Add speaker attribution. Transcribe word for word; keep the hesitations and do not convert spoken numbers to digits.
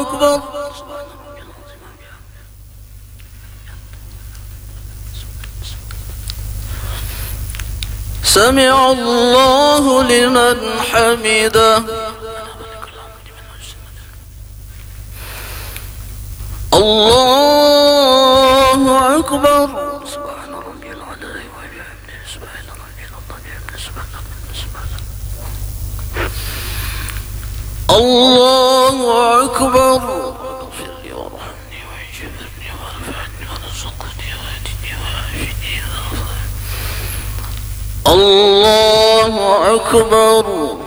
Speaker 1: أكبر. سمع الله لمن حمده. الله أكبر. سبحان ربي العلي وبحمده سبحان ربي العظيم سبحان ربي سبحان الله أكبر. اغفر لي وارحمني واجبرني وارفعني وارزقني واهدني وعافني. الله أكبر.